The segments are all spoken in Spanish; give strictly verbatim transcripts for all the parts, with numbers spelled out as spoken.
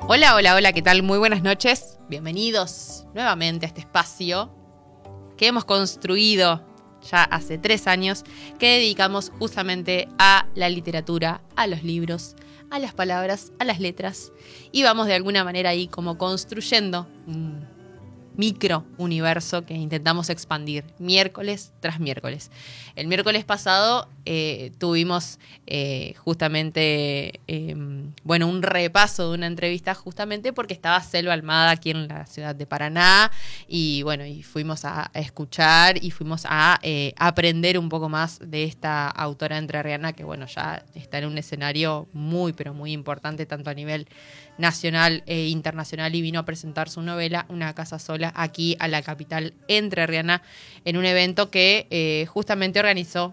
Hola, hola, hola, ¿qué tal? Muy buenas noches. Bienvenidos nuevamente a este espacio que hemos construido ya hace tres años, que dedicamos justamente a la literatura, a los libros, a las palabras, a las letras, y vamos de alguna manera ahí como construyendo un micro universo que intentamos expandir miércoles tras miércoles. El miércoles pasado eh, tuvimos eh, justamente eh, bueno, un repaso de una entrevista justamente porque estaba Selva Almada aquí en la ciudad de Paraná y bueno, y fuimos a, a escuchar y fuimos a eh, aprender un poco más de esta autora entrerriana que bueno, ya está en un escenario muy pero muy importante tanto a nivel nacional e internacional, y vino a presentar su novela Una casa sola aquí a la capital entrerriana en un evento que eh, justamente organizó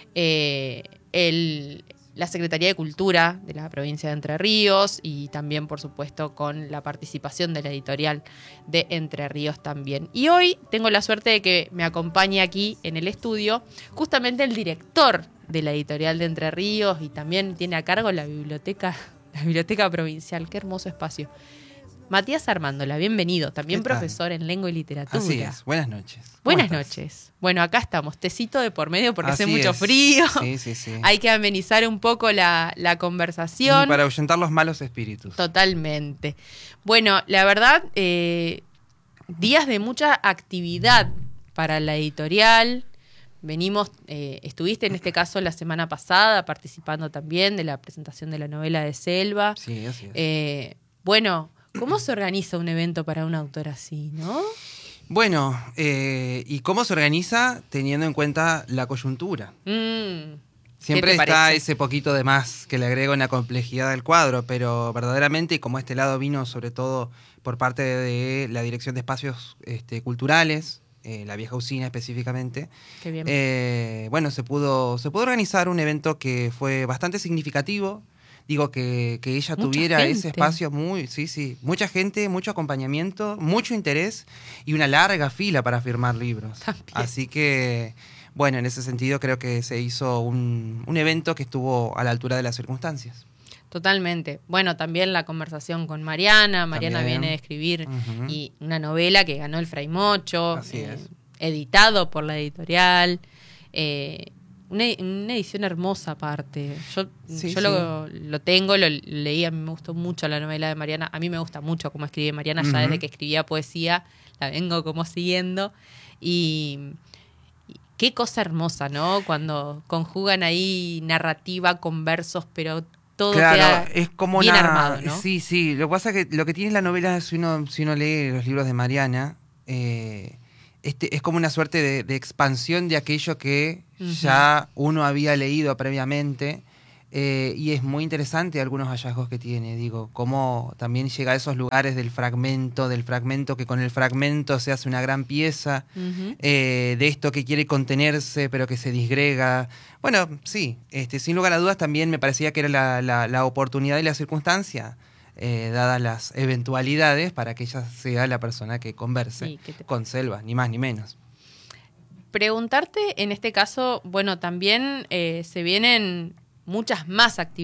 eh, el, la Secretaría de Cultura de la provincia de Entre Ríos, y también por supuesto con la participación de la editorial de Entre Ríos también. Y hoy tengo la suerte de que me acompañe aquí en el estudio justamente el director de la editorial de Entre Ríos, y también tiene a cargo la biblioteca La Biblioteca Provincial. Qué hermoso espacio. Matías Armándola, bienvenido. También profesor en lengua y literatura. Así es. Buenas noches. Buenas noches. Bueno, acá estamos. Tecito de por medio porque hace Así mucho es. frío. Sí, sí, sí. Hay que amenizar un poco la, la conversación. Y para ahuyentar los malos espíritus. Totalmente. Bueno, la verdad, eh, días de mucha actividad para la editorial. Venimos, eh, estuviste en este caso la semana pasada participando también de la presentación de la novela de Selva. Sí, así es. Eh, bueno, ¿cómo se organiza un evento para un autor así, no? Bueno, eh, ¿y cómo se organiza teniendo en cuenta la coyuntura? Mm, Siempre ¿qué te está parece? ese poquito de más que le agrega una complejidad al cuadro, pero verdaderamente, como este lado vino sobre todo por parte de la Dirección de Espacios este, Culturales, eh, la vieja usina específicamente, Qué bien. eh, bueno, se pudo, se pudo organizar un evento que fue bastante significativo. Digo, que, que ella Mucha tuviera gente. ese espacio muy, sí, sí, mucha gente, mucho acompañamiento, mucho interés y una larga fila para firmar libros. También. Así que, bueno, en ese sentido creo que se hizo un, un evento que estuvo a la altura de las circunstancias. Totalmente. Bueno, también la conversación con Mariana. Mariana También. viene de escribir Uh-huh. y una novela que ganó el Fray Mocho, Así eh, es. editado por la editorial. Eh, una, una edición hermosa aparte. Yo, Sí, yo sí. Lo, lo tengo, lo leí, a mí me gustó mucho la novela de Mariana. A mí me gusta mucho cómo escribe Mariana, Uh-huh. ya desde que escribía poesía la vengo como siguiendo. Y... Qué cosa hermosa, ¿no? Cuando conjugan ahí narrativa con versos, pero todo Claro, queda es como bien una... armado, ¿no? Sí, sí. Lo que pasa es que lo que tiene la novela, si uno, si uno lee los libros de Mariana, eh, este, es como una suerte de, de expansión de aquello que Ujú. ya uno había leído previamente. Eh, y es muy interesante algunos hallazgos que tiene, digo, cómo también llega a esos lugares del fragmento, del fragmento que con el fragmento se hace una gran pieza, Ujú. eh, de esto que quiere contenerse pero que se disgrega. Bueno, sí, este, sin lugar a dudas también me parecía que era la, la, la oportunidad y la circunstancia, eh, dadas las eventualidades, para que ella sea la persona que converse Sí, ¿qué te con Selva, ni más ni menos. Preguntarte, en este caso, bueno, también eh, se vienen muchas más actividades